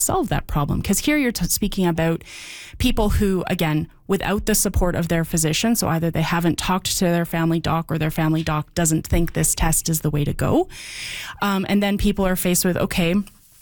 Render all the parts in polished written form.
solve that problem. Because here you're speaking about people who, again, without the support of their physician, so either they haven't talked to their family doc or their family doc doesn't think this test is the way to go. And then people are faced with, okay,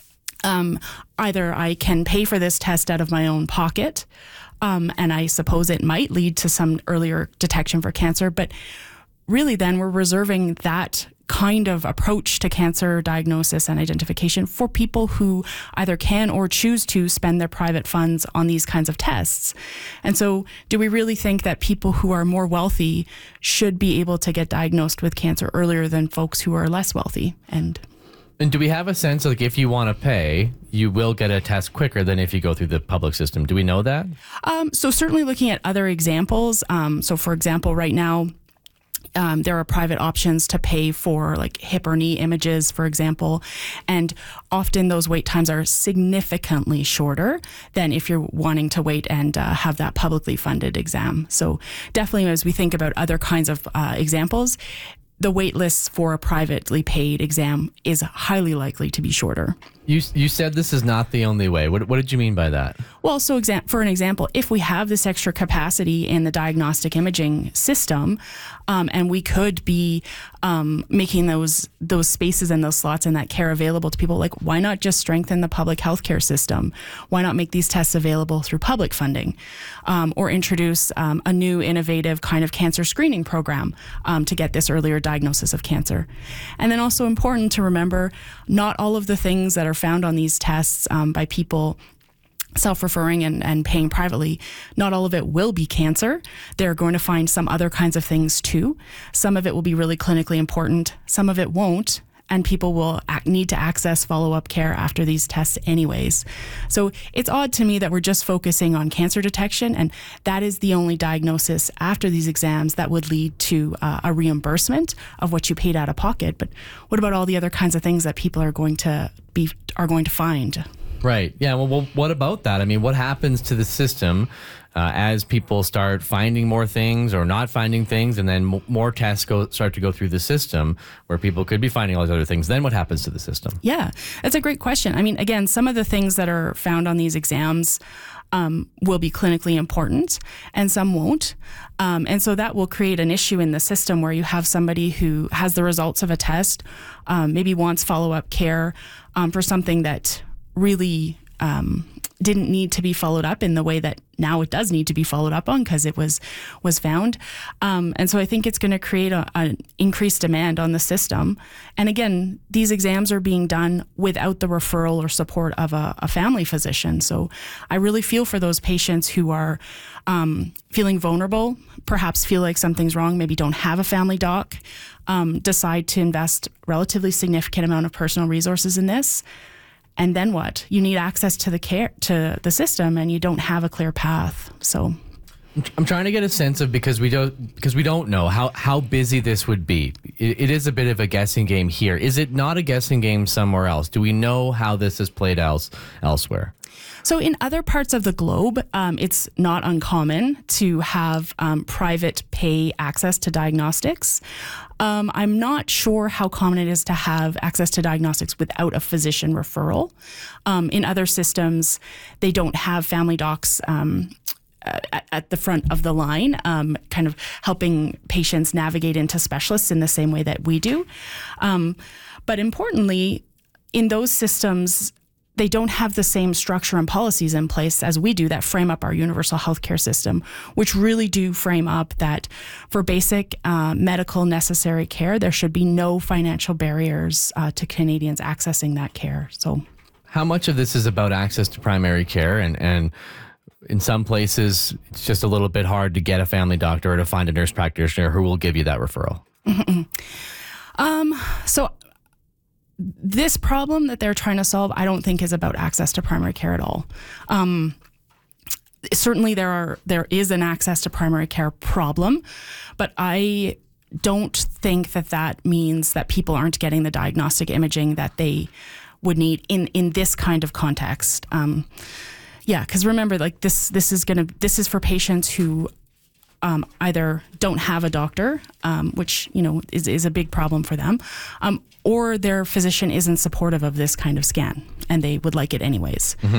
either I can pay for this test out of my own pocket, and I suppose it might lead to some earlier detection for cancer, but really then we're reserving that kind of approach to cancer diagnosis and identification for people who either can or choose to spend their private funds on these kinds of tests. And so do we really think that people who are more wealthy should be able to get diagnosed with cancer earlier than folks who are less wealthy? And do we have a sense, like, if you want to pay, you will get a test quicker than if you go through the public system? Do we know that? So certainly looking at other examples. So for example, right now, there are private options to pay for like hip or knee images, for example, and often those wait times are significantly shorter than if you're wanting to wait and have that publicly funded exam. So definitely as we think about other kinds of examples, the wait lists for a privately paid exam is highly likely to be shorter. You said this is not the only way. What did you mean by that? Well, so for an example, if we have this extra capacity in the diagnostic imaging system, and we could be making those spaces and those slots and that care available to people, like why not just strengthen the public healthcare system? Why not make these tests available through public funding, or introduce a new innovative kind of cancer screening program to get this earlier diagnosis of cancer? And then also important to remember, not all of the things that are found on these tests by people self-referring and paying privately, not all of it will be cancer. They're going to find some other kinds of things too. Some of it will be really clinically important. Some of it won't. And people will need to access follow-up care after these tests anyways. So it's odd to me that we're just focusing on cancer detection, and that is the only diagnosis after these exams that would lead to a reimbursement of what you paid out of pocket. But what about all the other kinds of things that people are going to find? Right. Yeah. Well, what about that? I mean, what happens to the system as people start finding more things or not finding things, and then more tests start to go through the system where people could be finding all these other things? Then what happens to the system? Yeah, that's a great question. I mean, again, some of the things that are found on these exams will be clinically important and some won't. And so that will create an issue in the system where you have somebody who has the results of a test, maybe wants follow-up care for something that really didn't need to be followed up in the way that now it does need to be followed up on because it was found. And so I think it's going to create an increased demand on the system. And again, these exams are being done without the referral or support of a family physician. So I really feel for those patients who are feeling vulnerable, perhaps feel like something's wrong, maybe don't have a family doc, decide to invest relatively significant amount of personal resources in this. And then what? You need access to the system, and you don't have a clear path. So I'm trying to get a sense of, because we don't know how busy this would be. It is a bit of a guessing game here. Is it not a guessing game somewhere else? Do we know how this is played elsewhere? So in other parts of the globe, it's not uncommon to have private pay access to diagnostics. I'm not sure how common it is to have access to diagnostics without a physician referral. In other systems, they don't have family docs at the front of the line, kind of helping patients navigate into specialists in the same way that we do. But importantly, in those systems, they don't have the same structure and policies in place as we do that frame up our universal healthcare system, which really do frame up that for basic medical necessary care, there should be no financial barriers to Canadians accessing that care. So, how much of this is about access to primary care? And in some places, it's just a little bit hard to get a family doctor or to find a nurse practitioner who will give you that referral. So this problem that they're trying to solve, I don't think is about access to primary care at all. Certainly there is an access to primary care problem, but I don't think that means that people aren't getting the diagnostic imaging that they would need in this kind of context. Yeah, because remember, like this is for patients who either don't have a doctor, which is a big problem for them, or their physician isn't supportive of this kind of scan and they would like it anyways.